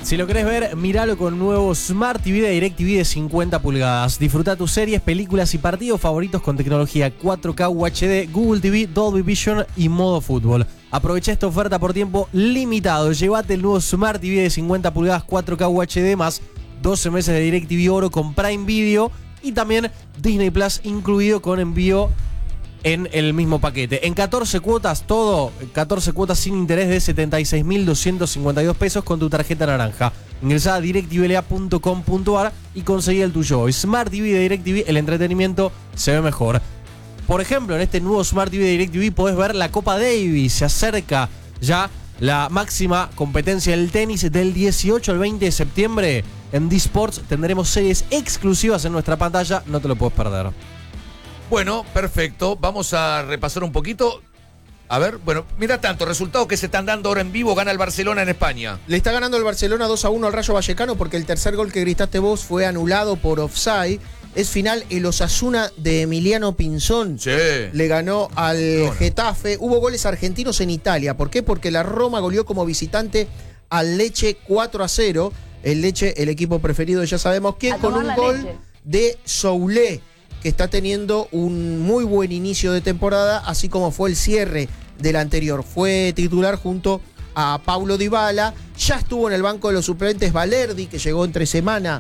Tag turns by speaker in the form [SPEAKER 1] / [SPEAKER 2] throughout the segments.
[SPEAKER 1] Si lo querés ver, míralo con nuevo Smart TV de DirecTV de 50 pulgadas. Disfruta tus series, películas y partidos favoritos con tecnología 4K UHD, Google TV, Dolby Vision y modo fútbol. Aprovecha esta oferta por tiempo limitado. Llévate el nuevo Smart TV de 50 pulgadas 4K UHD más 12 meses de DirecTV Oro con Prime Video y también Disney Plus incluido con envío en el mismo paquete. En 14 cuotas, 14 cuotas sin interés de 76.252 pesos con tu tarjeta naranja. Ingresá a directvla.com.ar y conseguí el tuyo hoy. Smart TV de DirecTV, el entretenimiento se ve mejor. Por ejemplo, en este nuevo Smart TV de DirecTV podés ver la Copa Davis. Se acerca ya la máxima competencia del tenis del 18 al 20 de septiembre. En D-Sports tendremos series exclusivas en nuestra pantalla. No te lo puedes perder.
[SPEAKER 2] Bueno, perfecto. Vamos a repasar un poquito. A ver, bueno, mira tanto, resultados que se están dando ahora en vivo. Gana el Barcelona en España.
[SPEAKER 3] Le está ganando el Barcelona 2-1 al Rayo Vallecano porque el tercer gol que gritaste vos fue anulado por offside. Es final el Osasuna de Emiliano Pinzón.
[SPEAKER 2] Sí.
[SPEAKER 3] Le ganó al Getafe. Hubo goles argentinos en Italia. ¿Por qué? Porque la Roma goleó como visitante al Lecce 4-0. El Lecce, el equipo preferido, ya sabemos quién, con un gol de Soulé, que está teniendo un muy buen inicio de temporada, así como fue el cierre del anterior. Fue titular junto a Paulo Dybala. Ya estuvo en el banco de los suplentes Valerdi, que llegó entre semana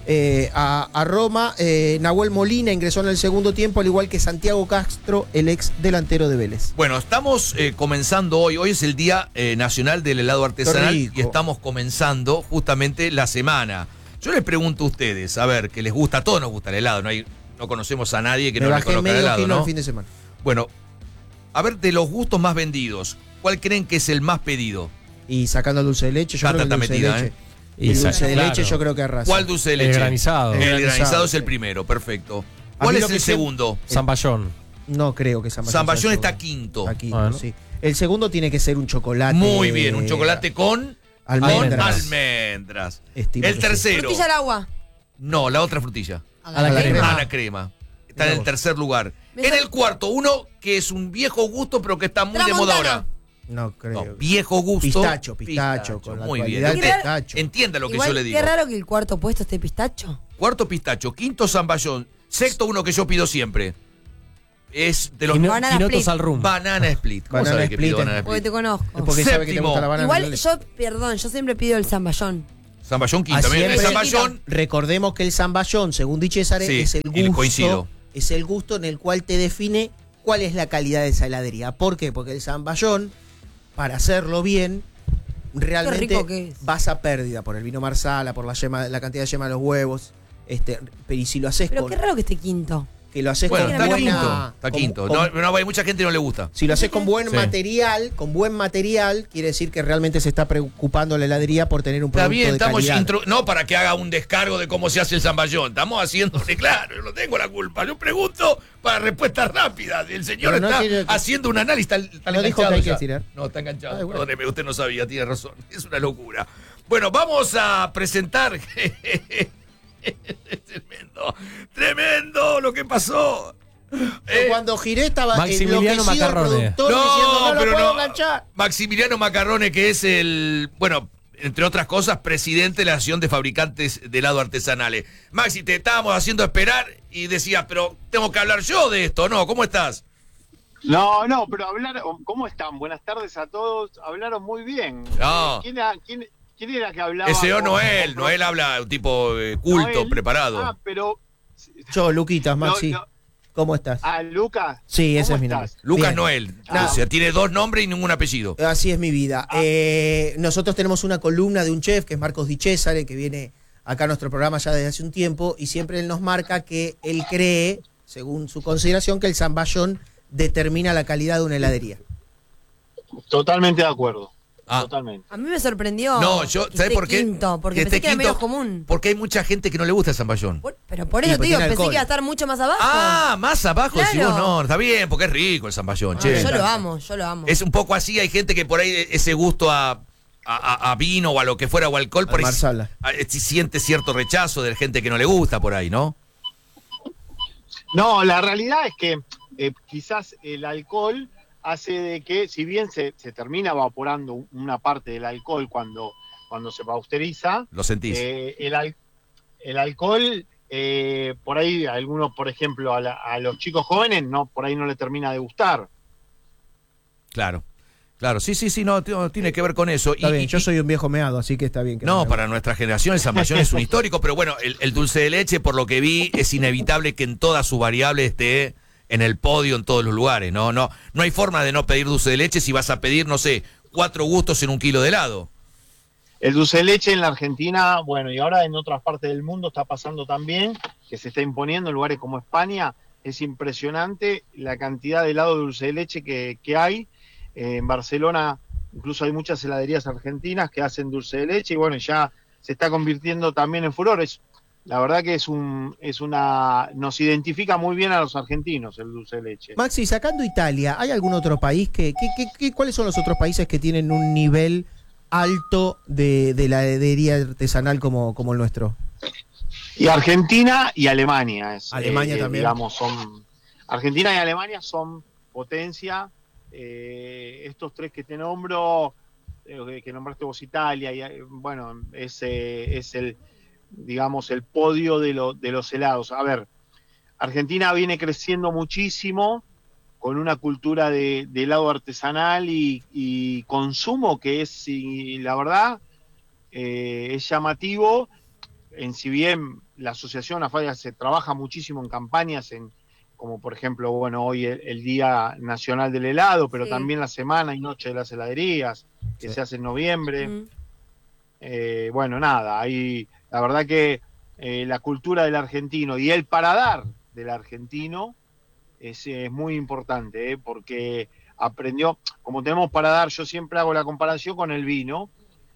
[SPEAKER 3] a Roma. Nahuel Molina ingresó en el segundo tiempo, al igual que Santiago Castro, el ex delantero de Vélez.
[SPEAKER 2] Bueno, estamos comenzando hoy. Hoy es el Día Nacional del Helado Artesanal y estamos comenzando justamente la semana. Yo les pregunto a ustedes, a ver, que les gusta, a todos nos gusta el helado, no conocemos a nadie que no le conozca el helado, ¿no?
[SPEAKER 3] El fin de semana.
[SPEAKER 2] Bueno, a ver, de los gustos más vendidos, ¿cuál creen que es el más pedido?
[SPEAKER 3] Y sacando el dulce de leche, yo creo que el dulce de leche.
[SPEAKER 1] Y
[SPEAKER 3] el dulce de leche yo creo que arrasa.
[SPEAKER 2] ¿Cuál dulce de leche?
[SPEAKER 1] El granizado.
[SPEAKER 2] El granizado es el primero, perfecto. ¿Cuál es el segundo?
[SPEAKER 1] Zamballón.
[SPEAKER 3] No creo que Zamballón.
[SPEAKER 2] Zamballón está quinto.
[SPEAKER 3] Está quinto, sí. El segundo tiene que ser un chocolate.
[SPEAKER 2] Muy bien, un chocolate con almendras.
[SPEAKER 3] El
[SPEAKER 2] tercero.
[SPEAKER 4] Frutilla al agua.
[SPEAKER 2] No, la otra frutilla.
[SPEAKER 3] A la crema.
[SPEAKER 2] A la crema. Está en el tercer lugar. En el cuarto, uno que es un viejo gusto, pero que está muy de moda ahora.
[SPEAKER 3] No creo.
[SPEAKER 2] No, viejo gusto.
[SPEAKER 3] Pistacho. Con la
[SPEAKER 2] muy bien.
[SPEAKER 3] pistacho.
[SPEAKER 2] Entienda lo que
[SPEAKER 4] Igual,
[SPEAKER 2] yo le digo.
[SPEAKER 4] qué raro que el cuarto puesto esté pistacho.
[SPEAKER 2] Cuarto pistacho, quinto zamballón, sexto uno que yo pido siempre. Es de los
[SPEAKER 1] Quinotos al rum.
[SPEAKER 2] Banana Split. ¿Cómo
[SPEAKER 3] Banana
[SPEAKER 2] sabés que pido
[SPEAKER 3] Split,
[SPEAKER 2] banana
[SPEAKER 4] Porque
[SPEAKER 2] split?
[SPEAKER 4] te conozco.
[SPEAKER 3] Es porque sabe que te gusta la banana.
[SPEAKER 4] Igual yo siempre pido el zamballón.
[SPEAKER 2] Zamballón quinto. El zamballón.
[SPEAKER 3] Recordemos que el zamballón, según Di Cesare,
[SPEAKER 2] Sí,
[SPEAKER 3] es el
[SPEAKER 2] y
[SPEAKER 3] gusto.
[SPEAKER 2] coincido.
[SPEAKER 3] Es el gusto en el cual te define cuál es la calidad de esa heladería. ¿Por qué? Porque el zamballón, para hacerlo bien, realmente
[SPEAKER 4] rico que es.
[SPEAKER 3] vas a pérdida por el vino marsala, por la cantidad de yema de los huevos. Pero y si lo haces
[SPEAKER 4] Pero
[SPEAKER 3] con.
[SPEAKER 4] qué raro que esté quinto.
[SPEAKER 3] Que lo haces
[SPEAKER 2] Bueno,
[SPEAKER 3] con
[SPEAKER 2] está
[SPEAKER 3] buena.
[SPEAKER 2] quinto. Está quinto. No, hay mucha gente que no le gusta.
[SPEAKER 3] Si lo haces con buen
[SPEAKER 1] Sí.
[SPEAKER 3] material, quiere decir que realmente se está preocupando la heladería por tener un
[SPEAKER 2] Está
[SPEAKER 3] producto
[SPEAKER 2] bien,
[SPEAKER 3] de
[SPEAKER 2] estamos
[SPEAKER 3] calidad.
[SPEAKER 2] no para que haga un descargo de cómo se hace el zamballón. Estamos haciéndole claro, yo no tengo la culpa. Yo pregunto para respuestas rápidas. El señor
[SPEAKER 3] Pero no
[SPEAKER 2] está
[SPEAKER 3] quiere-
[SPEAKER 2] haciendo un análisis. Está
[SPEAKER 3] No dijo
[SPEAKER 2] enganchado
[SPEAKER 3] que hay que
[SPEAKER 2] ya.
[SPEAKER 3] estirar.
[SPEAKER 2] No, está enganchado.
[SPEAKER 3] Bueno.
[SPEAKER 2] Perdóneme, usted no sabía, tiene razón. Es una locura. Bueno, vamos a presentar. Tremendo lo que pasó.
[SPEAKER 3] Cuando giré estaba
[SPEAKER 1] Maximiliano
[SPEAKER 3] enloquecido el
[SPEAKER 1] Macarrone.
[SPEAKER 3] productor diciendo no lo puedo enganchar.
[SPEAKER 2] Maximiliano Macarrone, que es entre otras cosas, presidente de la Asociación de Fabricantes de Helado Artesanales. Maxi, te estábamos haciendo esperar y decías, pero tengo que hablar yo de esto, ¿no? ¿Cómo estás?
[SPEAKER 5] No, pero hablaron. ¿Cómo están? Buenas tardes a todos. Hablaron muy bien.
[SPEAKER 2] No.
[SPEAKER 5] ¿Quién era que hablaba?
[SPEAKER 2] Ese
[SPEAKER 5] con-
[SPEAKER 2] Noel.
[SPEAKER 5] con-
[SPEAKER 2] Noel habla un tipo culto,
[SPEAKER 5] Noel?
[SPEAKER 2] preparado.
[SPEAKER 5] Ah, pero.
[SPEAKER 3] Yo, Luquitas, Maxi.
[SPEAKER 5] No.
[SPEAKER 3] ¿Cómo estás?
[SPEAKER 5] Lucas.
[SPEAKER 3] Sí, ese
[SPEAKER 5] ¿cómo
[SPEAKER 3] es mi nombre.
[SPEAKER 5] estás?
[SPEAKER 2] Lucas
[SPEAKER 3] Bien.
[SPEAKER 2] Noel.
[SPEAKER 5] Ah.
[SPEAKER 2] O sea, tiene 2 nombres y ningún apellido.
[SPEAKER 3] Así es mi vida. Nosotros tenemos una columna de un chef que es Marcos Di Cesare, que viene acá a nuestro programa ya desde hace un tiempo, y siempre él nos marca que él cree, según su consideración, que el zamballón determina la calidad de una heladería.
[SPEAKER 5] Totalmente de acuerdo.
[SPEAKER 2] Ah.
[SPEAKER 5] Totalmente.
[SPEAKER 4] A mí me sorprendió.
[SPEAKER 2] No, yo,
[SPEAKER 4] que
[SPEAKER 2] ¿sabes
[SPEAKER 4] esté
[SPEAKER 2] por qué?
[SPEAKER 4] quinto, porque
[SPEAKER 2] Que
[SPEAKER 4] pensé
[SPEAKER 2] esté
[SPEAKER 4] que era medio
[SPEAKER 2] quinto,
[SPEAKER 4] común.
[SPEAKER 2] Porque hay mucha gente que no le gusta el zamballón.
[SPEAKER 4] Pero por eso
[SPEAKER 3] Sí,
[SPEAKER 4] te digo,
[SPEAKER 3] tiene
[SPEAKER 4] pensé
[SPEAKER 3] alcohol.
[SPEAKER 4] que iba a estar mucho más abajo.
[SPEAKER 2] Ah, más abajo,
[SPEAKER 4] Claro.
[SPEAKER 2] decimos, no, está bien, porque es rico el zamballón, che.
[SPEAKER 4] Yo lo amo.
[SPEAKER 2] Es un poco así, hay gente que por ahí ese gusto a vino o a lo que fuera o alcohol, por ahí
[SPEAKER 3] Marsala.
[SPEAKER 2] siente cierto rechazo de gente que no le gusta por ahí, ¿no?
[SPEAKER 5] No, la realidad es que quizás el alcohol hace de que, si bien se termina evaporando una parte del alcohol cuando cuando se pasteuriza.
[SPEAKER 2] Lo sentís.
[SPEAKER 5] El alcohol, por ahí, algunos, por ejemplo, a los chicos jóvenes, no, por ahí no le termina de gustar.
[SPEAKER 2] Claro. Claro, sí, no tiene que ver con eso.
[SPEAKER 3] Está bien, yo soy un viejo meado, así que está bien. Que
[SPEAKER 2] no, para nuestra generación el zamballón es un histórico, pero bueno, el dulce de leche, por lo que vi, es inevitable que en todas sus variables esté en el podio en todos los lugares, ¿no? No hay forma de no pedir dulce de leche si vas a pedir, no sé, 4 gustos en 1 kilo de helado.
[SPEAKER 5] El dulce de leche en la Argentina, bueno, y ahora en otras partes del mundo está pasando también, que se está imponiendo en lugares como España. Es impresionante la cantidad de helado de dulce de leche que hay. En Barcelona incluso hay muchas heladerías argentinas que hacen dulce de leche y bueno, ya se está convirtiendo también en furor. La verdad que nos identifica muy bien a los argentinos el dulce de leche.
[SPEAKER 3] Maxi, sacando Italia, ¿hay algún otro país cuáles son los otros países que tienen un nivel alto de la heladería artesanal como el nuestro?
[SPEAKER 5] Y Argentina y Alemania.
[SPEAKER 3] Alemania también.
[SPEAKER 5] Digamos, Argentina y Alemania son potencia. Estos 3 que te nombro, que nombraste vos, Italia, y bueno, es el, digamos, el podio de los helados. A ver, Argentina viene creciendo muchísimo con una cultura de helado artesanal y consumo que es, y la verdad, es llamativo. Si bien la asociación AFADIA se trabaja muchísimo en campañas como por ejemplo, bueno, hoy el Día Nacional del Helado, pero también la Semana y Noche de las Heladerías, que se hace en noviembre. Bueno, nada, ahí la verdad que la cultura del argentino y el paladar del argentino es muy importante, porque aprendió, como tenemos paladar, yo siempre hago la comparación con el vino,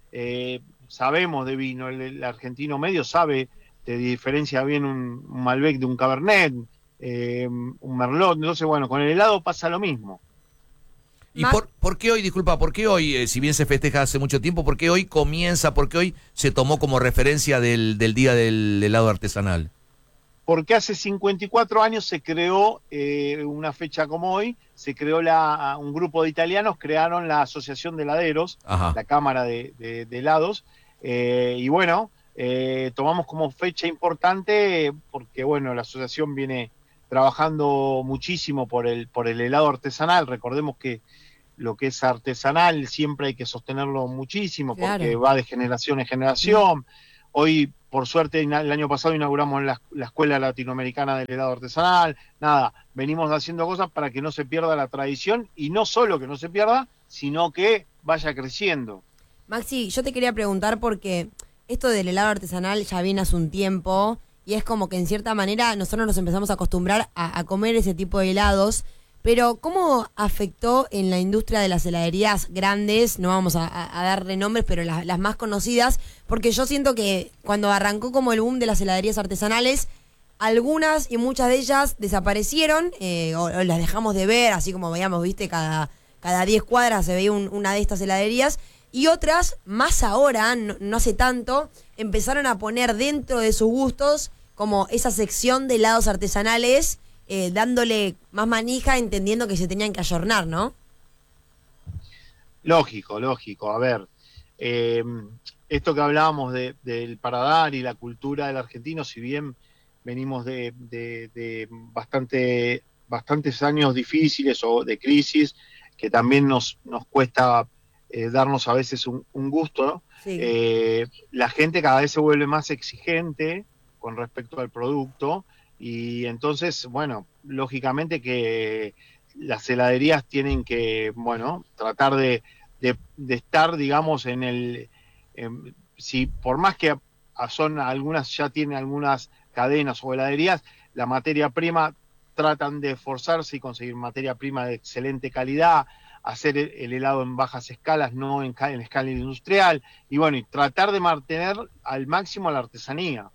[SPEAKER 5] sabemos de vino, el argentino medio sabe, te diferencia bien un Malbec de un Cabernet, un Merlot. Entonces, bueno, con el helado pasa lo mismo.
[SPEAKER 2] ¿Y por qué hoy, disculpa, por qué hoy, si bien se festeja hace mucho tiempo, por qué hoy por qué hoy se tomó como referencia del Día del Helado Artesanal?
[SPEAKER 5] Porque hace 54 años se creó, una fecha como hoy, se creó un grupo de italianos, crearon la Asociación de Heladeros, la Cámara de Helados, y bueno, tomamos como fecha importante porque, bueno, la asociación viene trabajando muchísimo por el helado artesanal. Recordemos que lo que es artesanal siempre hay que sostenerlo muchísimo, porque va de generación en generación. Hoy, por suerte, el año pasado inauguramos la Escuela Latinoamericana del Helado Artesanal. Nada, venimos haciendo cosas para que no se pierda la tradición, y no solo que no se pierda, sino que vaya creciendo.
[SPEAKER 4] Maxi, yo te quería preguntar porque esto del helado artesanal ya viene hace un tiempo y es como que en cierta manera nosotros nos empezamos a acostumbrar a comer ese tipo de helados, pero ¿cómo afectó en la industria de las heladerías grandes? No vamos a darle nombres, pero las más conocidas, porque yo siento que cuando arrancó como el boom de las heladerías artesanales, algunas y muchas de ellas desaparecieron o las dejamos de ver, así como veíamos, viste, cada 10 cuadras se veía una de estas heladerías. Y otras, más ahora, no hace tanto, empezaron a poner dentro de sus gustos como esa sección de helados artesanales, dándole más manija, entendiendo que se tenían que ayornar, ¿no?
[SPEAKER 5] Lógico. A ver, esto que hablábamos del paladar y la cultura del argentino, si bien venimos de bastantes años difíciles o de crisis, que también nos cuesta darnos a veces un gusto, ¿no? Sí. La gente cada vez se vuelve más exigente con respecto al producto, y entonces, bueno, lógicamente que las heladerías tienen que, bueno, tratar de estar, digamos, si por más que ya tienen algunas cadenas o heladerías, la materia prima, tratan de esforzarse y conseguir materia prima de excelente calidad, hacer el helado en bajas escalas, no en escala industrial, y bueno, y tratar de mantener al máximo la artesanía.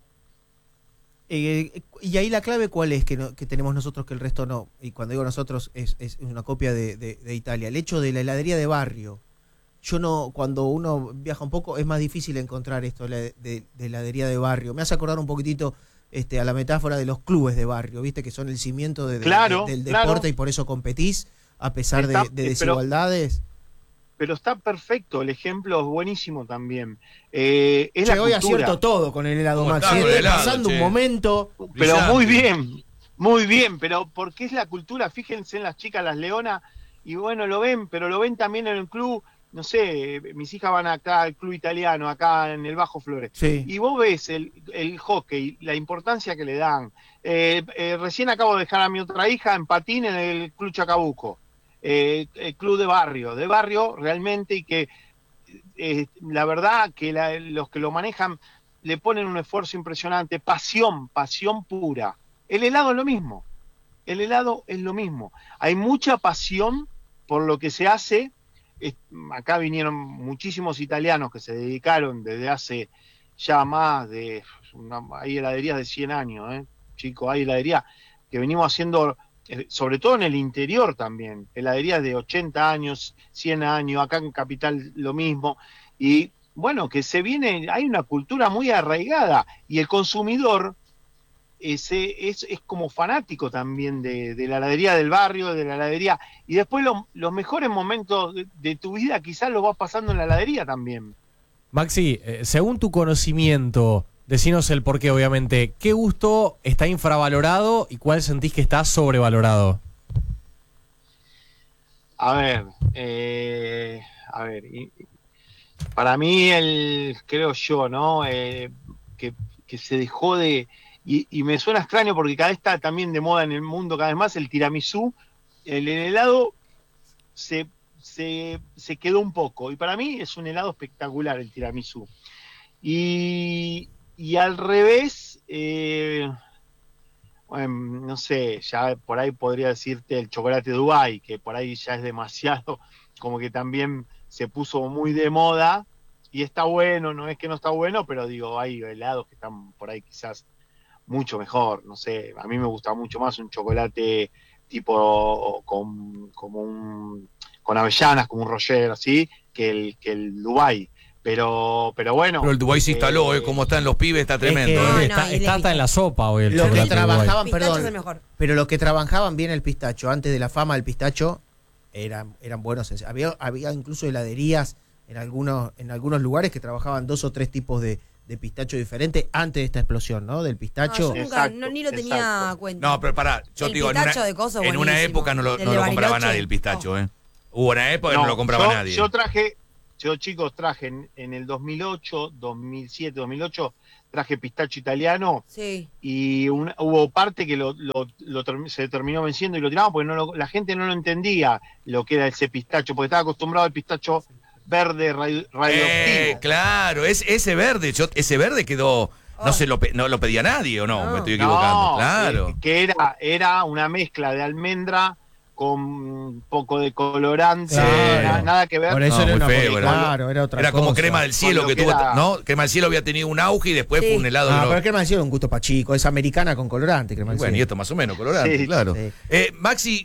[SPEAKER 3] Y ahí la clave, ¿cuál es? Que tenemos nosotros que el resto no. Y cuando digo nosotros, es una copia de Italia. El hecho de la heladería de barrio. Cuando uno viaja un poco, es más difícil encontrar esto de heladería de barrio. Me hace acordar un poquitito a la metáfora de los clubes de barrio, ¿viste? Que son el cimiento del deporte, y por eso competís, a pesar de desigualdades.
[SPEAKER 5] pero está perfecto, el ejemplo es buenísimo también.
[SPEAKER 3] Che, hoy acierto todo con el helado, Maxi. Estoy pasando un momento.
[SPEAKER 5] Pero muy bien, pero porque es la cultura, fíjense en las chicas, las leonas, y bueno, lo ven, pero lo ven también en el club, no sé, mis hijas van acá al club italiano, acá en el Bajo Flores,
[SPEAKER 3] sí.
[SPEAKER 5] Y vos ves el hockey, la importancia que le dan. Recién acabo de dejar a mi otra hija en patín en el Club Chacabuco, el club de barrio realmente, y que la verdad que los que lo manejan le ponen un esfuerzo impresionante, pasión pura. El helado es lo mismo, hay mucha pasión por lo que se hace. Acá vinieron muchísimos italianos que se dedicaron desde hace ya más de, hay heladerías de 100 años, chicos, hay heladerías que venimos haciendo, sobre todo en el interior también, heladerías de 80 años, 100 años, acá en Capital lo mismo, y bueno, que hay una cultura muy arraigada, y el consumidor es como fanático también de la heladería del barrio, de la heladería, y después los mejores momentos de tu vida quizás los vas pasando en la heladería también.
[SPEAKER 1] Maxi, según tu conocimiento, decinos el porqué, obviamente, ¿qué gusto está infravalorado y cuál sentís que está sobrevalorado?
[SPEAKER 5] A ver, para mí creo yo, ¿no? Que se dejó de... Y me suena extraño porque cada vez está también de moda en el mundo cada vez más el tiramisú. El helado se quedó un poco. Y para mí es un helado espectacular el tiramisú. Y al revés, bueno, no sé, ya por ahí podría decirte el chocolate Dubái, que por ahí ya es demasiado, como que también se puso muy de moda. Y está bueno, no es que no está bueno, pero digo, hay helados que están por ahí quizás mucho mejor, no sé, a mí me gusta mucho más un chocolate tipo con avellanas, como un Roger, así, que el Dubái. Pero bueno.
[SPEAKER 2] Pero el Dubái se instaló, como están los pibes, está tremendo.
[SPEAKER 1] Está hasta en la sopa hoy el
[SPEAKER 3] lo que trabajaban,
[SPEAKER 4] Pistacho es el mejor.
[SPEAKER 3] pero lo que trabajaban bien el pistacho, antes de la fama del pistacho, eran buenos. Había incluso heladerías en algunos lugares que trabajaban 2 o 3 tipos de pistacho diferentes antes de esta explosión, ¿no? Del pistacho.
[SPEAKER 4] No, yo nunca, ni lo tenía cuenta.
[SPEAKER 2] No, pero pará, yo
[SPEAKER 4] el
[SPEAKER 2] digo,
[SPEAKER 4] en
[SPEAKER 2] una época no lo compraba nadie el pistacho, Hubo una época que no lo compraba nadie.
[SPEAKER 5] Yo chicos traje en el 2008, 2007, 2008, traje pistacho italiano,
[SPEAKER 4] sí.
[SPEAKER 5] Y hubo parte que se terminó venciendo y lo tiramos porque la gente no lo entendía lo que era ese pistacho, porque estaba acostumbrado al pistacho verde radioactivo.
[SPEAKER 2] Claro, ese verde quedó, no lo pedía nadie, ¿o no? Me estoy equivocando. Claro.
[SPEAKER 5] Que era una mezcla de almendra con un poco de colorante, nada que ver.
[SPEAKER 3] Por eso era
[SPEAKER 2] muy feo,
[SPEAKER 3] era otra
[SPEAKER 2] era
[SPEAKER 3] cosa.
[SPEAKER 2] como crema del cielo que tuvo, ¿no? Crema del cielo había tenido un auge y después fue un helado.
[SPEAKER 3] Pero crema del cielo es un gusto para chico, es americana con colorante, crema del cielo.
[SPEAKER 2] Bueno, y esto más o menos colorante, claro.
[SPEAKER 3] Sí.
[SPEAKER 2] Maxi,